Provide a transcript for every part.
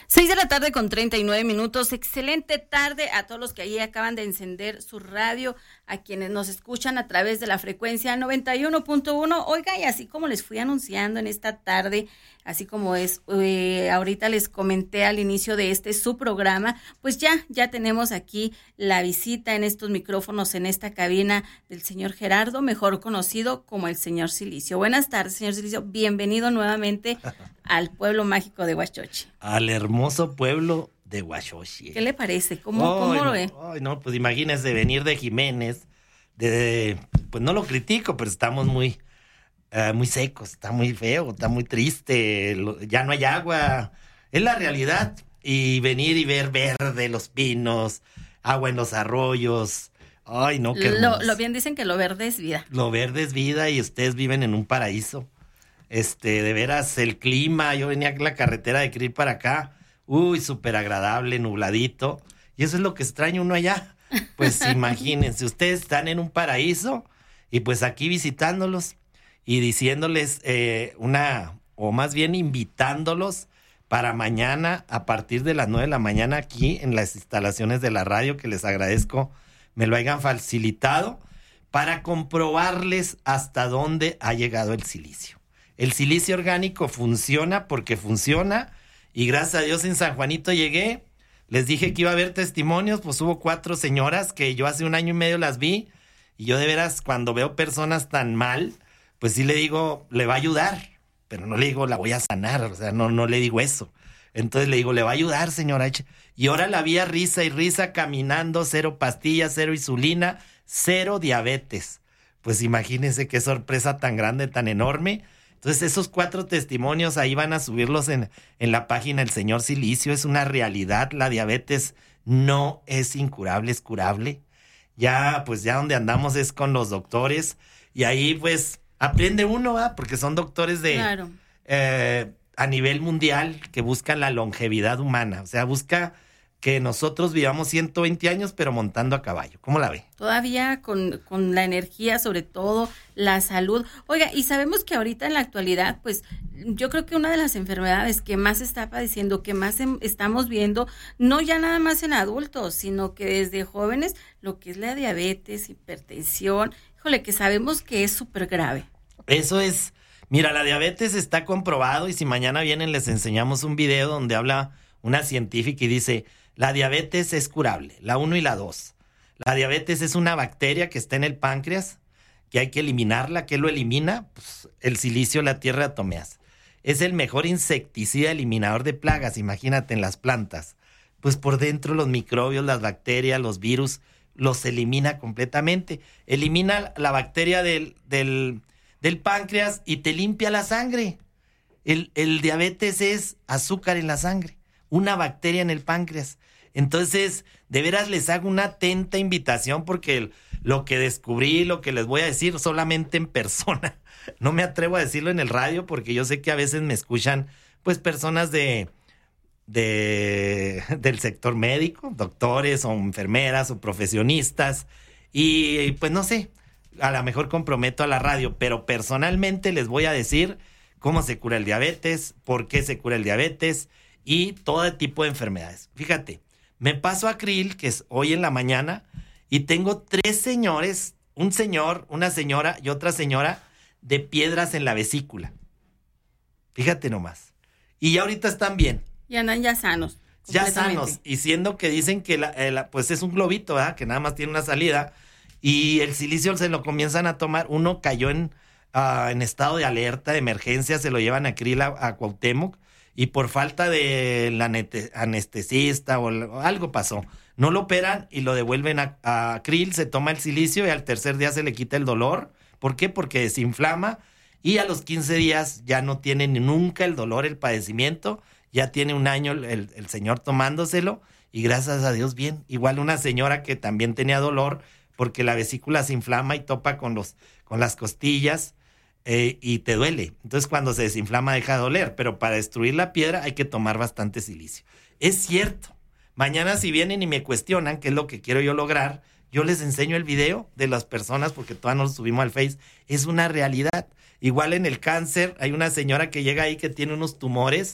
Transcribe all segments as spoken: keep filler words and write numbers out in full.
Seis de la tarde con treinta y nueve minutos. Excelente tarde a todos los que ahí acaban de encender su radio, a quienes nos escuchan a través de la frecuencia noventa y uno punto uno. Oiga, y así como les fui anunciando en esta tarde, así como es, eh, ahorita les comenté al inicio de este su programa, pues ya, ya tenemos aquí la visita en estos micrófonos, en esta cabina del señor Gerardo, mejor conocido como el señor Silicio. Buenas tardes, señor Silicio. Bienvenido nuevamente al pueblo mágico de Huachochi. Al hermoso pueblo de Huachochi. ¿Qué le parece? ¿Cómo, oh, cómo no, lo ve? Oh, no, pues imagínese venir de Jiménez, de, de, pues no lo critico, pero estamos muy, uh, muy secos, está muy feo, está muy triste, lo, ya no hay agua, es la realidad. Y venir y ver verde los pinos, agua en los arroyos, ay no, qué hermoso. Lo, lo bien dicen que lo verde es vida. Lo verde es vida y ustedes viven en un paraíso. Este, de veras, el clima, yo venía en la carretera de Krill para acá, uy, súper agradable, nubladito, y eso es lo que extraña uno allá. Pues imagínense, ustedes están en un paraíso, y pues aquí visitándolos, y diciéndoles eh, una, o más bien invitándolos para mañana, a partir de las nueve de la mañana, aquí en las instalaciones de la radio, que les agradezco, me lo hayan facilitado, para comprobarles hasta dónde ha llegado el silicio. El silicio orgánico funciona porque funciona y gracias a Dios en San Juanito llegué, les dije que iba a haber testimonios, pues hubo cuatro señoras que yo hace un año y medio las vi y yo de veras cuando veo personas tan mal, pues sí le digo, le va a ayudar, pero no le digo la voy a sanar, o sea, no, no le digo eso. Entonces le digo, le va a ayudar señora. Y ahora la vi a risa y risa caminando, cero pastillas, cero insulina, cero diabetes. Pues imagínense qué sorpresa tan grande, tan enorme. Entonces esos cuatro testimonios ahí van a subirlos en, en la página El Señor Silicio. Es una realidad, la diabetes no es incurable, es curable. Ya, pues ya donde andamos es con los doctores y ahí pues aprende uno, ¿eh? Porque son doctores de Claro. eh, a nivel mundial que buscan la longevidad humana. O sea, busca que nosotros vivamos ciento veinte años, pero montando a caballo. ¿Cómo la ve? Todavía con, con la energía, sobre todo la salud. Oiga, y sabemos que ahorita en la actualidad, pues yo creo que una de las enfermedades que más se está padeciendo, que más em, estamos viendo, no ya nada más en adultos, sino que desde jóvenes, lo que es la diabetes, hipertensión, híjole, que sabemos que es súper grave. Eso es, mira, la diabetes está comprobado y si mañana vienen les enseñamos un video donde habla una científica y dice, la diabetes es curable, la uno y la dos. La diabetes es una bacteria que está en el páncreas, que hay que eliminarla. ¿Qué lo elimina? Pues el silicio, la tierra de atomeas. Es el mejor insecticida eliminador de plagas, imagínate, en las plantas. Pues por dentro los microbios, las bacterias, los virus, los elimina completamente. Elimina la bacteria del, del, del páncreas y te limpia la sangre. El, el diabetes es azúcar en la sangre, una bacteria en el páncreas. Entonces, de veras les hago una atenta invitación porque el, lo que descubrí, lo que les voy a decir solamente en persona, no me atrevo a decirlo en el radio porque yo sé que a veces me escuchan pues personas de, de del sector médico, doctores o enfermeras o profesionistas y pues no sé, a lo mejor comprometo a la radio, pero personalmente les voy a decir cómo se cura el diabetes, por qué se cura el diabetes y todo tipo de enfermedades. Fíjate, me paso a Krill, que es hoy en la mañana, y tengo tres señores, un señor, una señora y otra señora de piedras en la vesícula. Fíjate nomás. Y ya ahorita están bien. Y andan ya sanos. Ya sanos. Y siendo que dicen que la, eh, la, pues es un globito, ¿verdad? Que nada más tiene una salida. Y el silicio se lo comienzan a tomar. Uno cayó en, uh, en estado de alerta, de emergencia, se lo llevan a Krill, a, a Cuauhtémoc. Y por falta de la anestesista o, o algo pasó. No lo operan y lo devuelven a, a Krill, se toma el silicio y al tercer día se le quita el dolor. ¿Por qué? Porque desinflama y a los quince días ya no tiene ni nunca el dolor, el padecimiento. Ya tiene un año el, el señor tomándoselo y gracias a Dios bien. Igual una señora que también tenía dolor porque la vesícula se inflama y topa con, los, con las costillas. Eh, y te duele. Entonces cuando se desinflama deja de doler, pero para destruir la piedra hay que tomar bastante silicio. Es cierto. Mañana si vienen y me cuestionan qué es lo que quiero yo lograr, yo les enseño el video de las personas porque todavía no lo subimos al Face. Es una realidad. Igual en el cáncer hay una señora que llega ahí que tiene unos tumores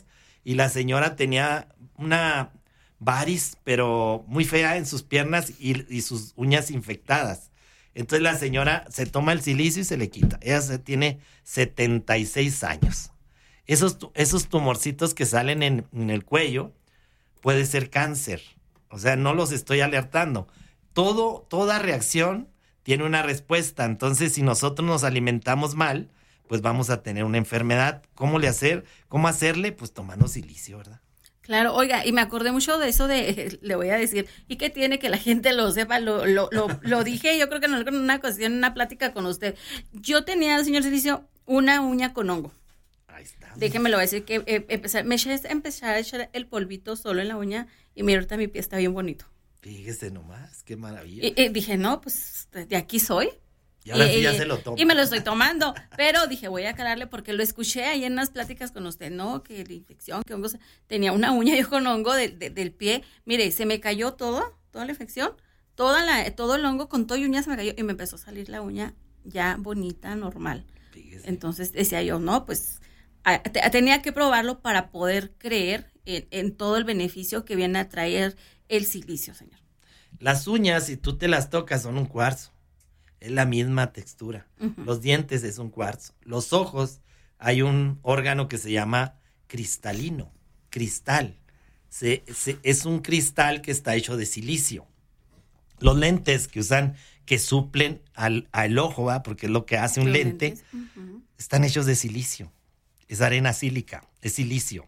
y la señora tenía una varis, pero muy fea en sus piernas y, y sus uñas infectadas. Entonces la señora se toma el silicio y se le quita. Ella se tiene setenta y seis años. Esos, esos tumorcitos que salen en, en el cuello puede ser cáncer. O sea, no los estoy alertando. Todo, toda reacción tiene una respuesta. Entonces, si nosotros nos alimentamos mal, pues vamos a tener una enfermedad. ¿Cómo le hacer? ¿Cómo hacerle? Pues tomando silicio, ¿verdad? Claro, oiga, y me acordé mucho de eso de, le voy a decir, ¿y qué tiene que la gente lo sepa? Lo, lo, lo, lo dije, yo creo que en una cuestión, en una plática con usted. Yo tenía, señor Silicio, una uña con hongo. Ahí está. Déjeme lo voy a decir, que eh, empezar, me eché, empecé a echar el polvito solo en la uña y mira, ahorita mi pie está bien bonito. Fíjese nomás, qué maravilla. Y, y dije, no, pues de aquí soy. Y ahora sí y, ya se lo toma. Y me lo estoy tomando, pero dije, voy a calarle porque lo escuché ahí en unas pláticas con usted, ¿no? Que la infección, que hongos, tenía una uña yo con hongo de, de, del pie. Mire, se me cayó todo, toda la infección, toda la, todo el hongo con todo y uña se me cayó y me empezó a salir la uña ya bonita, normal. Fíjese. Entonces decía yo, no, pues a, te, tenía que probarlo para poder creer en, en todo el beneficio que viene a traer el silicio, señor. Las uñas, si tú te las tocas, son un cuarzo. Es la misma textura. Uh-huh. Los dientes es un cuarzo. Los ojos, hay un órgano que se llama cristalino, cristal. Se, se, es un cristal que está hecho de silicio. Los lentes que usan, que suplen al, al ojo, ¿va? Porque es lo que hace un Los lente, uh-huh. están hechos de silicio. Es arena sílica, es silicio.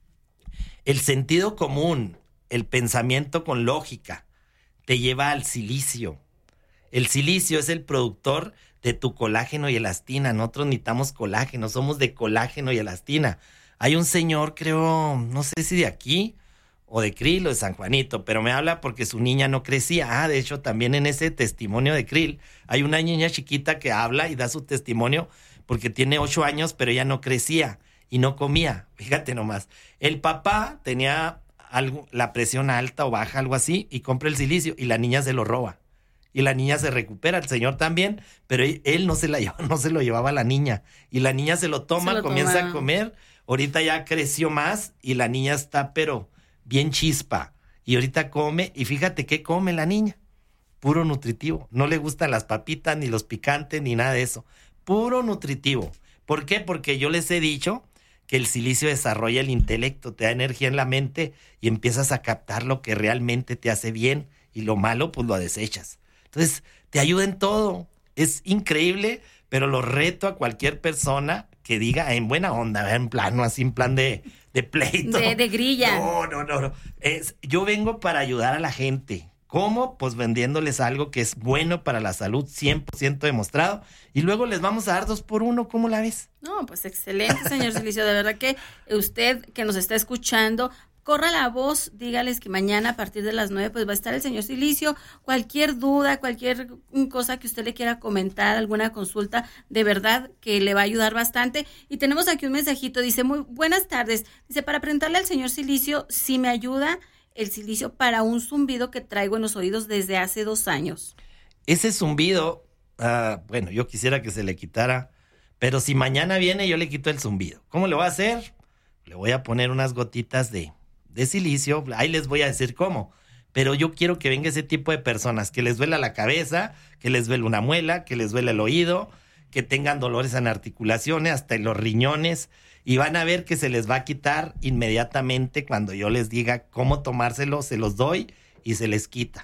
El sentido común, el pensamiento con lógica, te lleva al silicio. El silicio es el productor de tu colágeno y elastina. Nosotros necesitamos colágeno, somos de colágeno y elastina. Hay un señor, creo, no sé si de aquí o de Krill o de San Juanito, pero me habla porque su niña no crecía. Ah, de hecho, también en ese testimonio de Krill hay una niña chiquita que habla y da su testimonio porque tiene ocho años, pero ella no crecía y no comía. Fíjate nomás. El papá tenía algo, la presión alta o baja, algo así, y compra el silicio y la niña se lo roba. Y la niña se recupera, el señor también, pero él, él no se la lleva, no se lo llevaba a la niña. Y la niña se lo toma, se lo comienza toma. a comer. Ahorita ya creció más y la niña está, pero bien chispa. Y ahorita come, y fíjate qué come la niña. Puro nutritivo. No le gustan las papitas, ni los picantes, ni nada de eso. Puro nutritivo. ¿Por qué? Porque yo les he dicho que el silicio desarrolla el intelecto, te da energía en la mente y empiezas a captar lo que realmente te hace bien y lo malo, pues lo desechas. Entonces, te ayuda en todo. Es increíble, pero lo reto a cualquier persona que diga en buena onda, en plano, así en plan de, de pleito. De, de grilla. No, no, no. no. Es, yo vengo para ayudar a la gente. ¿Cómo? Pues vendiéndoles algo que es bueno para la salud, cien por ciento demostrado. Y luego les vamos a dar dos por uno. ¿Cómo la ves? No, pues excelente, señor Silicio. De verdad que usted que nos está escuchando, corra la voz, dígales que mañana a partir de las nueve pues va a estar el señor Silicio. Cualquier duda, cualquier cosa que usted le quiera comentar, alguna consulta, de verdad que le va a ayudar bastante. Y tenemos aquí un mensajito, dice, muy buenas tardes. Dice, para preguntarle al señor Silicio si me ayuda el silicio para un zumbido que traigo en los oídos desde hace dos años. Ese zumbido, uh, bueno, yo quisiera que se le quitara, pero si mañana viene yo le quito el zumbido. ¿Cómo le voy a hacer? Le voy a poner unas gotitas de... de silicio, ahí les voy a decir cómo, pero yo quiero que venga ese tipo de personas, que les duela la cabeza, que les duele una muela, que les duele el oído, que tengan dolores en articulaciones, hasta en los riñones, y van a ver que se les va a quitar inmediatamente cuando yo les diga cómo tomárselo, se los doy y se les quita.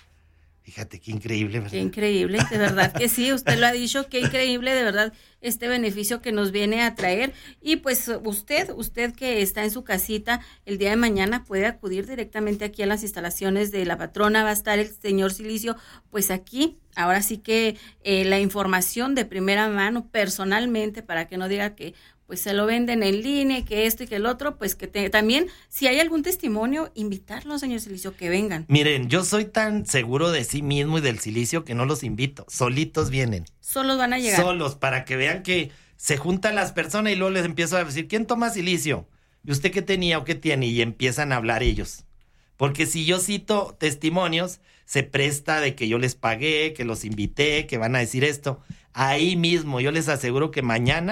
Fíjate qué increíble, ¿verdad? Qué increíble, de verdad que sí, usted lo ha dicho, qué increíble, de verdad, este beneficio que nos viene a traer. Y pues usted, usted que está en su casita, el día de mañana puede acudir directamente aquí a las instalaciones de La Patrona, va a estar el señor Silicio, pues aquí, ahora sí que eh, la información de primera mano, personalmente, para que no diga que pues se lo venden en línea, que esto y que el otro, pues que te, también, si hay algún testimonio, invitarlos, señor Silicio, que vengan. Miren, yo soy tan seguro de sí mismo y del silicio que no los invito, solitos vienen. Solos van a llegar. Solos, para que vean que se juntan las personas y luego les empiezo a decir, ¿quién toma silicio? ¿Y usted qué tenía o qué tiene? Y empiezan a hablar ellos. Porque si yo cito testimonios, se presta de que yo les pagué, que los invité, que van a decir esto. Ahí mismo, yo les aseguro que mañana...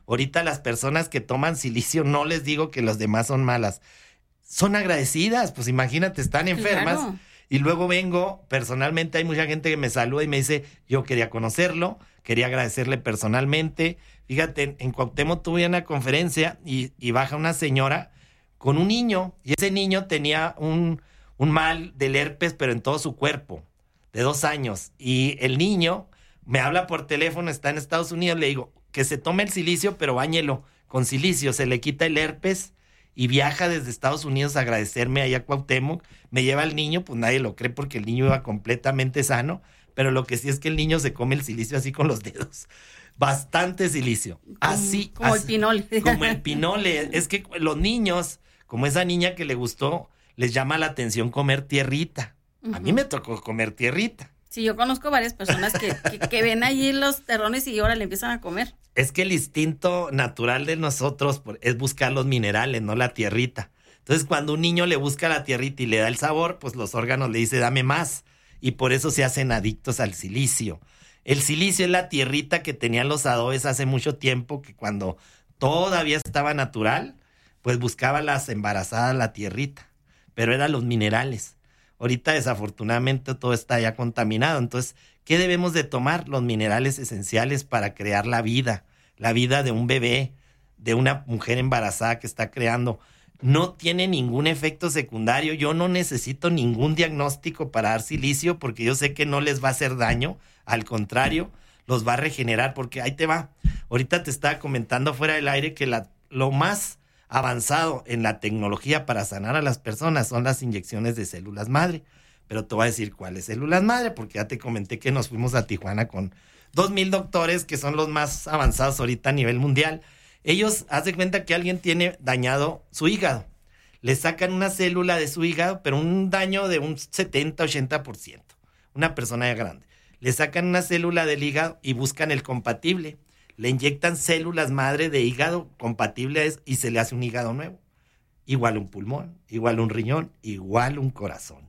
Ahorita las personas que toman silicio, no les digo que los demás son malas, son agradecidas, pues imagínate, están enfermas. Claro. Y luego vengo, personalmente hay mucha gente que me saluda y me dice, yo quería conocerlo, quería agradecerle personalmente. Fíjate, en, en Cuauhtémoc tuve una conferencia y, y baja una señora con un niño, y ese niño tenía un, un mal del herpes, pero en todo su cuerpo, de dos años. Y el niño me habla por teléfono, está en Estados Unidos, le digo que se tome el silicio, pero báñelo con silicio, se le quita el herpes, y viaja desde Estados Unidos a agradecerme allá a Cuauhtémoc. Me lleva al niño, pues nadie lo cree porque el niño iba completamente sano, pero lo que sí es que el niño se come el silicio así con los dedos. Bastante silicio. Así. Como así, el pinole. Como el pinole. Es que los niños, como esa niña que le gustó, les llama la atención comer tierrita. Uh-huh. A mí me tocó comer tierrita. Sí, yo conozco varias personas que, que, que ven allí los terrones y ahora le empiezan a comer. Es que el instinto natural de nosotros es buscar los minerales, no la tierrita. Entonces, cuando un niño le busca la tierrita y le da el sabor, pues los órganos le dicen, dame más. Y por eso se hacen adictos al silicio. El silicio es la tierrita que tenían los adobes hace mucho tiempo, que cuando todavía estaba natural, pues buscaban las embarazadas la tierrita. Pero eran los minerales. Ahorita, desafortunadamente, todo está ya contaminado. Entonces, ¿qué debemos de tomar? Los minerales esenciales para crear la vida, la vida de un bebé, de una mujer embarazada que está creando. No tiene ningún efecto secundario. Yo no necesito ningún diagnóstico para dar silicio porque yo sé que no les va a hacer daño. Al contrario, los va a regenerar porque ahí te va. Ahorita te estaba comentando fuera del aire que la, lo más avanzado en la tecnología para sanar a las personas son las inyecciones de células madre. Pero te voy a decir cuáles células madre, porque ya te comenté que nos fuimos a Tijuana con dos mil doctores que son los más avanzados ahorita a nivel mundial. Ellos, haz de cuenta que alguien tiene dañado su hígado. Le sacan una célula de su hígado, pero un daño de un setenta, ochenta por ciento. Una persona ya grande. Le sacan una célula del hígado y buscan el compatible. Le inyectan células madre de hígado compatibles y se le hace un hígado nuevo. Igual un pulmón, igual un riñón, igual un corazón.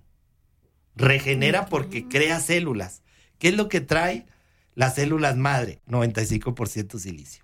Regenera porque crea células. ¿Qué es lo que trae las células madre? noventa y cinco por ciento silicio.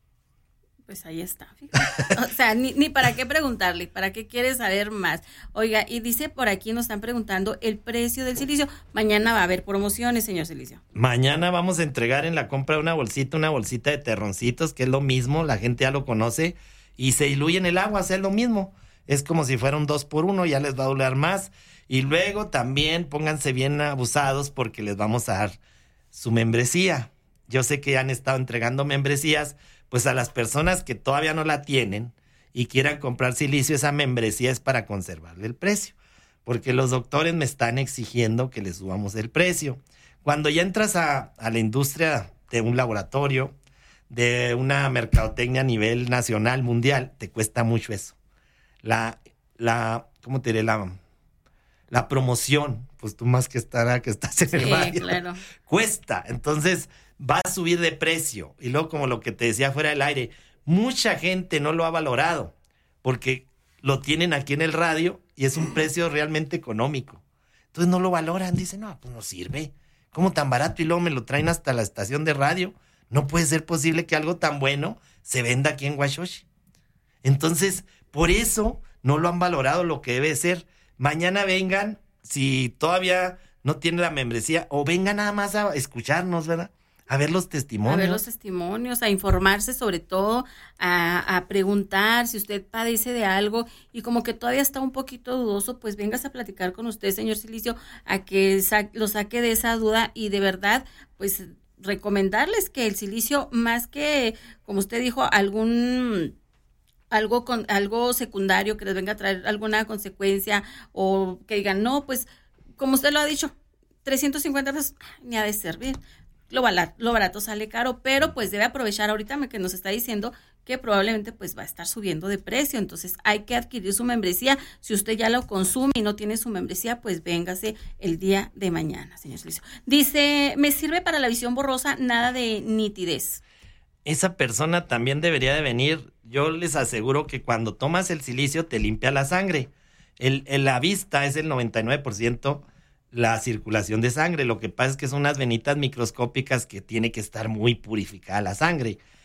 Pues ahí está, fíjate. O sea, ni, ni para qué preguntarle, para qué quiere saber más. Oiga, y dice por aquí, nos están preguntando el precio del silicio. Mañana va a haber promociones, señor Silicio. Mañana vamos a entregar en la compra de una bolsita, una bolsita de terroncitos, que es lo mismo, la gente ya lo conoce, y se diluye en el agua, o sea, es lo mismo. Es como si fuera un dos por uno, ya les va a durar más. Y luego también pónganse bien abusados porque les vamos a dar su membresía. Yo sé que han estado entregando membresías, pues a las personas que todavía no la tienen y quieran comprar silicio, esa membresía es para conservarle el precio, porque los doctores me están exigiendo que les subamos el precio. Cuando ya entras a, a la industria de un laboratorio, de una mercadotecnia a nivel nacional, mundial, te cuesta mucho eso. La, la, ¿cómo te diré? La, la promoción, pues tú más que estar, que estás en sí, el radio, claro. Cuesta. Entonces va a subir de precio. Y luego, como lo que te decía fuera del aire, mucha gente no lo ha valorado porque lo tienen aquí en el radio y es un precio realmente económico. Entonces no lo valoran, dicen, no, pues no sirve. ¿Cómo tan barato? Y luego me lo traen hasta la estación de radio. No puede ser posible que algo tan bueno se venda aquí en Huachochi. Entonces, por eso no lo han valorado lo que debe ser. Mañana vengan, si todavía no tienen la membresía, o vengan nada más a escucharnos, ¿verdad? A ver los testimonios. A ver los testimonios, a informarse sobre todo, a, a preguntar si usted padece de algo y como que todavía está un poquito dudoso, pues vengas a platicar con usted, señor Silicio, a que sa- lo saque de esa duda y de verdad, pues recomendarles que el silicio, más que, como usted dijo, algún... algo con algo secundario que les venga a traer alguna consecuencia o que digan, no, pues, como usted lo ha dicho, trescientos cincuenta pesos, ni ha de servir. Lo barato, lo barato sale caro, pero pues debe aprovechar ahorita que nos está diciendo que probablemente pues va a estar subiendo de precio, entonces hay que adquirir su membresía. Si usted ya lo consume y no tiene su membresía, pues véngase el día de mañana, señor Silicio. Dice, me sirve para la visión borrosa, nada de nitidez. Esa persona también debería de venir. Yo les aseguro que cuando tomas el silicio te limpia la sangre. El, el, la vista es el noventa y nueve por ciento la circulación de sangre. Lo que pasa es que son unas venitas microscópicas que tiene que estar muy purificada la sangre.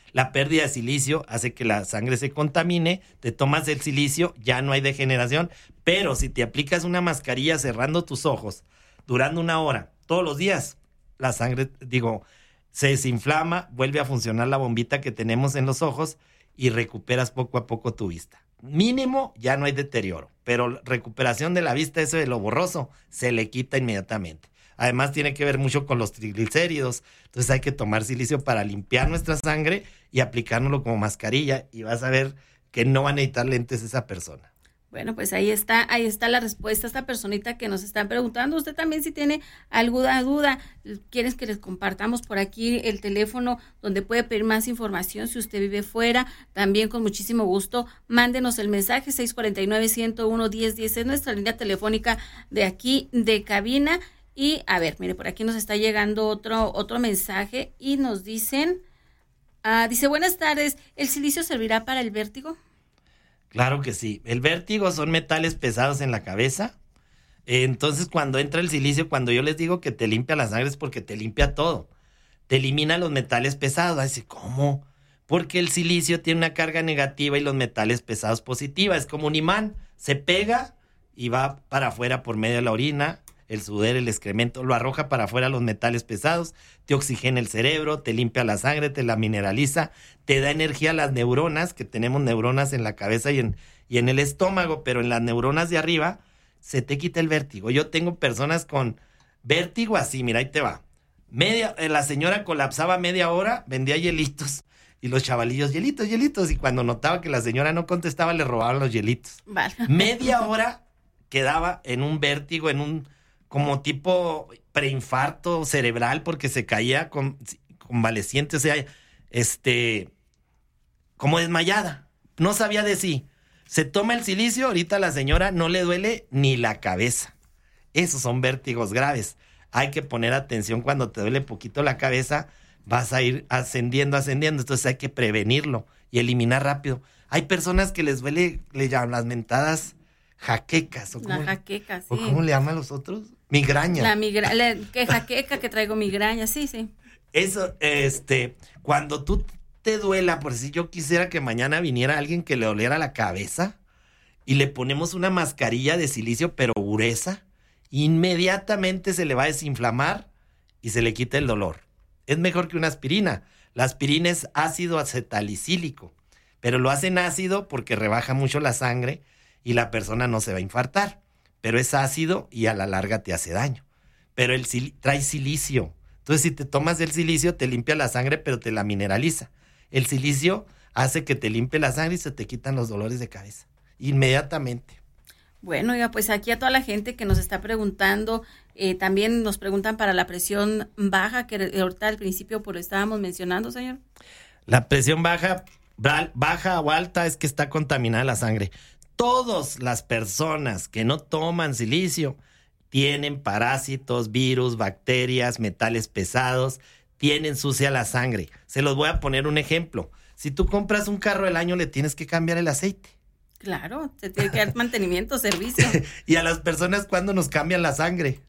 La pérdida de silicio hace que la sangre se contamine, te tomas el silicio, ya no hay degeneración, pero si te aplicas una mascarilla cerrando tus ojos, durando una hora, todos los días, la sangre, digo, se desinflama, vuelve a funcionar la bombita que tenemos en los ojos y recuperas poco a poco tu vista. Mínimo, ya no hay deterioro, pero recuperación de la vista, eso de lo borroso, se le quita inmediatamente. Además, tiene que ver mucho con los triglicéridos, entonces hay que tomar silicio para limpiar nuestra sangre y aplicárnoslo como mascarilla, y vas a ver que no va a necesitar lentes esa persona. Bueno, pues ahí está, ahí está la respuesta a esta personita que nos están preguntando. Usted también, si tiene alguna duda, quieres que les compartamos por aquí el teléfono donde puede pedir más información si usted vive fuera, también con muchísimo gusto, mándenos el mensaje seis cuatro nueve, uno cero uno, uno cero uno cero, es nuestra línea telefónica de aquí de cabina. Y a ver, mire, por aquí nos está llegando otro, otro mensaje y nos dicen, uh, dice, buenas tardes, ¿el silicio servirá para el vértigo? Claro que sí. El vértigo son metales pesados en la cabeza. Entonces, cuando entra el silicio, cuando yo les digo que te limpia la sangre, es porque te limpia todo. Te elimina los metales pesados. Ay, sí, ¿cómo? Porque el silicio tiene una carga negativa y los metales pesados positiva. Es como un imán. Se pega y va para afuera por medio de la orina, el sudor, el excremento, lo arroja para afuera los metales pesados, te oxigena el cerebro, te limpia la sangre, te la mineraliza, te da energía a las neuronas, que tenemos neuronas en la cabeza y en, y en el estómago, pero en las neuronas de arriba se te quita el vértigo. Yo tengo personas con vértigo así, mira, ahí te va. Media, la señora colapsaba media hora, vendía hielitos, y los chavalillos, hielitos, hielitos, y cuando notaba que la señora no contestaba, le robaban los hielitos. Vale. Media hora quedaba en un vértigo, en un como tipo preinfarto cerebral, porque se caía con, convaleciente, o sea, este, como desmayada, no sabía de sí. Se toma el silicio, ahorita a la señora no le duele ni la cabeza. Esos son vértigos graves. Hay que poner atención cuando te duele poquito la cabeza, vas a ir ascendiendo, ascendiendo, entonces hay que prevenirlo y eliminar rápido. Hay personas que les duele, le llaman las mentadas jaquecas. ¿O cómo, la jaqueca, sí. ¿O cómo le llaman los otros? Migraña. La migraña, que jaqueca, que traigo migraña, sí, sí. Eso, este, cuando tú te duela, por si yo quisiera que mañana viniera alguien que le doliera la cabeza y le ponemos una mascarilla de silicio, pero gruesa, inmediatamente se le va a desinflamar y se le quita el dolor. Es mejor que una aspirina. La aspirina es ácido acetalicílico, pero lo hacen ácido porque rebaja mucho la sangre y la persona no se va a infartar. Pero es ácido y a la larga te hace daño. Pero el sil- trae silicio. Entonces, si te tomas el silicio, te limpia la sangre, pero te la mineraliza. El silicio hace que te limpie la sangre y se te quitan los dolores de cabeza. Inmediatamente. Bueno, oiga, pues aquí a toda la gente que nos está preguntando, eh, también nos preguntan para la presión baja, que ahorita al principio por lo estábamos mencionando, señor. La presión baja, baja o alta es que está contaminada la sangre. Todas las personas que no toman silicio tienen parásitos, virus, bacterias, metales pesados, tienen sucia la sangre. Se los voy a poner un ejemplo. Si tú compras un carro del año, le tienes que cambiar el aceite. Claro, se tiene que dar mantenimiento, servicio. Y a las personas, ¿cuándo nos cambian la sangre?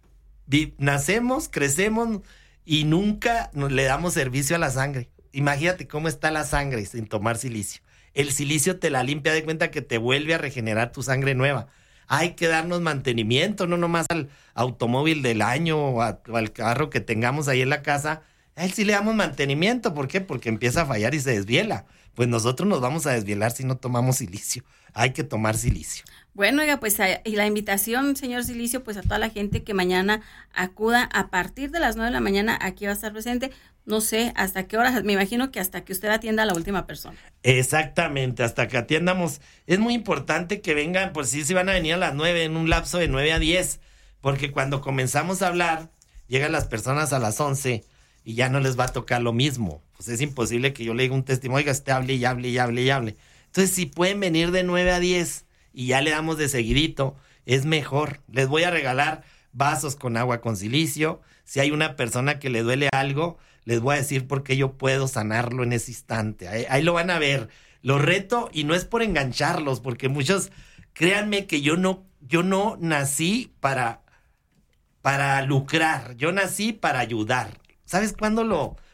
Nacemos, crecemos y nunca nos le damos servicio a la sangre. Imagínate cómo está la sangre sin tomar silicio. El silicio te la limpia, de cuenta que te vuelve a regenerar tu sangre nueva. Hay que darnos mantenimiento, no nomás al automóvil del año o, a, o al carro que tengamos ahí en la casa. A él sí le damos mantenimiento. ¿Por qué? Porque empieza a fallar y se desviela. Pues nosotros nos vamos a desvielar si no tomamos silicio. Hay que tomar silicio. Bueno, oiga, pues y la invitación, señor Silicio, pues a toda la gente que mañana acuda a partir de las nueve de la mañana, aquí va a estar presente. No sé hasta qué horas, me imagino que hasta que usted atienda a la última persona. Exactamente, hasta que atiendamos. Es muy importante que vengan, pues sí, sí van a venir a las nueve, en un lapso de nueve a diez, porque cuando comenzamos a hablar, llegan las personas a las once y ya no les va a tocar lo mismo. Pues es imposible que yo le diga un testimonio, oiga, usted hable y hable y hable y hable. Entonces, si pueden venir de nueve a diez y ya le damos de seguidito, es mejor. Les voy a regalar vasos con agua con silicio. Si hay una persona que le duele algo, les voy a decir por qué yo puedo sanarlo en ese instante. Ahí, ahí lo van a ver. Lo reto, y no es por engancharlos, porque muchos, créanme que yo no, yo no nací para, para lucrar. Yo nací para ayudar. ¿Sabes cuándo lo,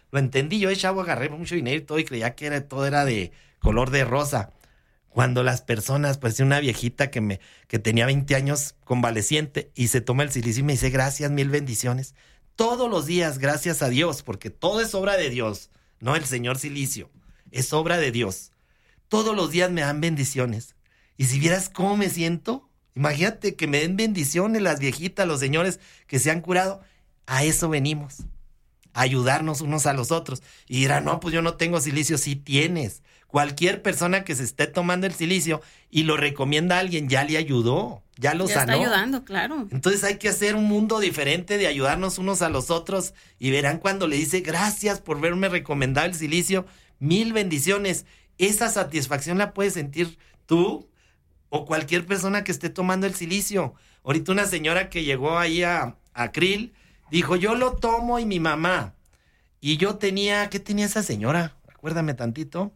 lo entendí. Yo de chavo agarré mucho dinero y todo y creía que era, todo era de color de rosa. Cuando las personas, pues una viejita que me que tenía veinte años convaleciente y se toma el silicio y me dice gracias, mil bendiciones. Todos los días, gracias a Dios, porque todo es obra de Dios, no el señor Silicio, es obra de Dios. Todos los días me dan bendiciones. Y si vieras cómo me siento, imagínate que me den bendiciones las viejitas, los señores que se han curado. A eso venimos, a ayudarnos unos a los otros. Y dirán, no, pues yo no tengo silicio. Sí tienes. Cualquier persona que se esté tomando el silicio y lo recomienda a alguien, ya le ayudó, ya lo ya sanó. Está ayudando, claro. Entonces hay que hacer un mundo diferente de ayudarnos unos a los otros y verán cuando le dice, gracias por verme recomendado el silicio, mil bendiciones. Esa satisfacción la puedes sentir tú o cualquier persona que esté tomando el silicio. Ahorita una señora que llegó ahí a, a Krill dijo, yo lo tomo y mi mamá. Y yo tenía, ¿qué tenía esa señora? Acuérdame tantito.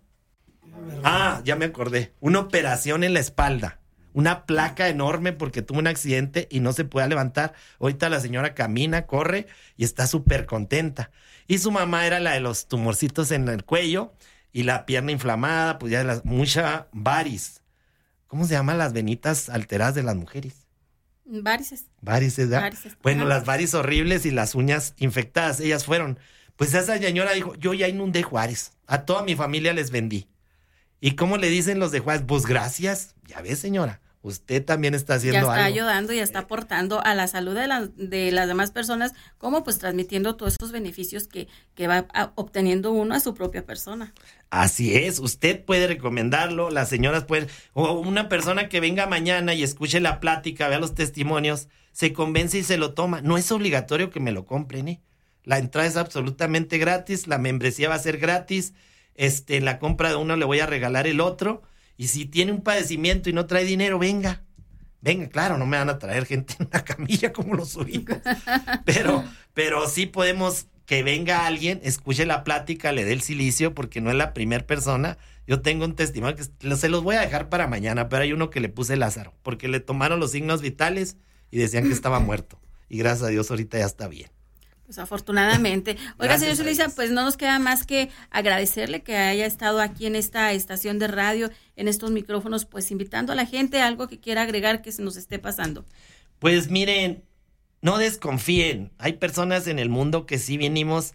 Ah, ya me acordé. Una operación en la espalda. Una placa enorme porque tuvo un accidente y no se puede levantar. Ahorita la señora camina, corre y está súper contenta. Y su mamá era la de los tumorcitos en el cuello y la pierna inflamada, pues ya las, mucha varis. ¿Cómo se llaman las venitas alteradas de las mujeres? Varices. Varices, ¿verdad? Varices. Bueno, Ajá. Las varis horribles y las uñas infectadas, ellas fueron. Pues esa señora dijo, yo ya inundé Juárez. A toda mi familia les vendí. ¿Y cómo le dicen los de Juárez? Pues gracias. Ya ves, señora, usted también está haciendo algo. Ya está algo. ayudando y está aportando a la salud de, la, de las demás personas, como pues transmitiendo todos estos beneficios que, que va a, obteniendo uno a su propia persona. Así es, usted puede recomendarlo, las señoras pueden, o una persona que venga mañana y escuche la plática, vea los testimonios, se convence y se lo toma. No es obligatorio que me lo compren, ¿eh? La entrada es absolutamente gratis, la membresía va a ser gratis. Este, en la compra de uno le voy a regalar el otro, y si tiene un padecimiento y no trae dinero, venga, venga, claro, no me van a traer gente en una camilla como los subimos, pero, pero sí podemos que venga alguien, escuche la plática, le dé el silicio, porque no es la primera persona. Yo tengo un testimonio que se los voy a dejar para mañana, pero hay uno que le puse Lázaro, porque le tomaron los signos vitales y decían que estaba muerto, y gracias a Dios ahorita ya está bien. Pues afortunadamente. Oiga, Gracias, señor Silicio, pues no nos queda más que agradecerle que haya estado aquí en esta estación de radio, en estos micrófonos, pues invitando a la gente, algo que quiera agregar que se nos esté pasando. Pues miren, no desconfíen. Hay personas en el mundo que sí venimos,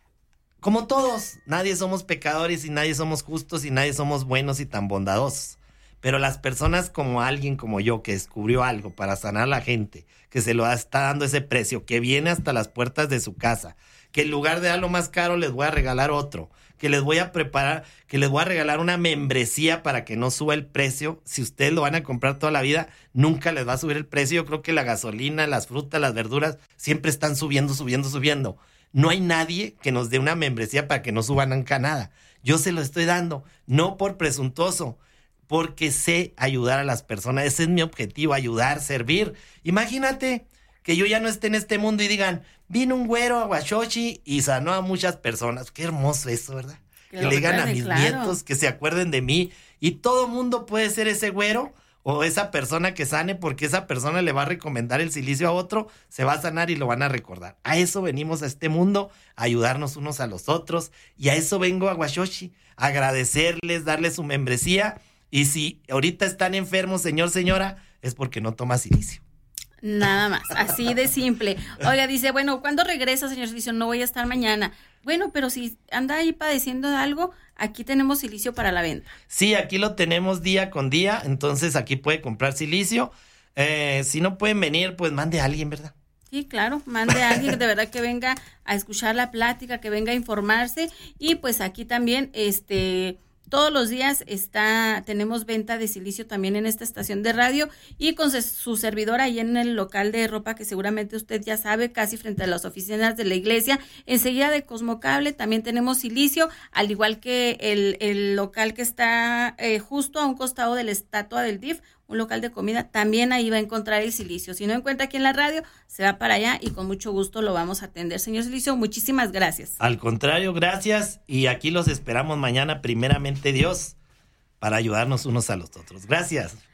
como todos, nadie somos pecadores y nadie somos justos y nadie somos buenos y tan bondadosos. Pero las personas como alguien como yo que descubrió algo para sanar a la gente, que se lo está dando ese precio, que viene hasta las puertas de su casa, que en lugar de algo más caro les voy a regalar otro, que les voy a preparar, que les voy a regalar una membresía para que no suba el precio. Si ustedes lo van a comprar toda la vida, nunca les va a subir el precio. Yo creo que la gasolina, las frutas, las verduras siempre están subiendo, subiendo, subiendo. No hay nadie que nos dé una membresía para que no suban nunca nada. Yo se lo estoy dando, no por presuntuoso, porque sé ayudar a las personas. Ese es mi objetivo, ayudar, servir. Imagínate que yo ya no esté en este mundo y digan, vino un güero a Huachochi y sanó a muchas personas. Qué hermoso eso, ¿verdad? Que, que le digan a mis claro. nietos, que se acuerden de mí. Y todo mundo puede ser ese güero o esa persona que sane, porque esa persona le va a recomendar el silicio a otro, se va a sanar y lo van a recordar. A eso venimos a este mundo, a ayudarnos unos a los otros. Y a eso vengo a Huachochi, a agradecerles, darles su membresía. Y si ahorita están enfermos, señor, señora, es porque no toma silicio. Nada más, así de simple. Oiga, dice, bueno, ¿cuándo regresa, señor Silicio? No voy a estar mañana. Bueno, pero si anda ahí padeciendo de algo, aquí tenemos silicio para la venta. Sí, aquí lo tenemos día con día, entonces aquí puede comprar silicio. Eh, si no pueden venir, pues mande a alguien, ¿verdad? Sí, claro, mande a alguien de verdad que venga a escuchar la plática, que venga a informarse. Y pues aquí también, este... todos los días está, tenemos venta de silicio también en esta estación de radio y con su servidor ahí en el local de ropa que seguramente usted ya sabe, casi frente a las oficinas de la iglesia, enseguida de Cosmocable también tenemos silicio, al igual que el, el local que está eh, justo a un costado de la estatua del D I F, un local de comida, también ahí va a encontrar el silicio. Si no encuentra aquí en la radio, se va para allá y con mucho gusto lo vamos a atender. Señor Silicio, muchísimas gracias. Al contrario, gracias, y aquí los esperamos mañana, primeramente Dios, para ayudarnos unos a los otros. Gracias.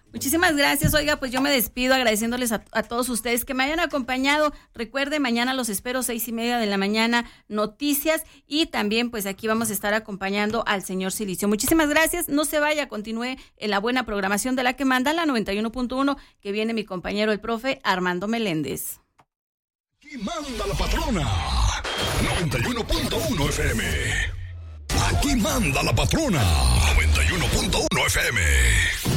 Muchísimas gracias, oiga, pues yo me despido agradeciéndoles a, a todos ustedes que me hayan acompañado. Recuerde, mañana los espero seis y media de la mañana, noticias, y también pues aquí vamos a estar acompañando al señor Silicio. Muchísimas gracias, no se vaya, continúe en la buena programación de la que manda la noventa y uno punto uno, que viene mi compañero el profe Armando Meléndez. Aquí manda la patrona, noventa y uno punto uno F M. Aquí manda la patrona, noventa y uno punto uno F M.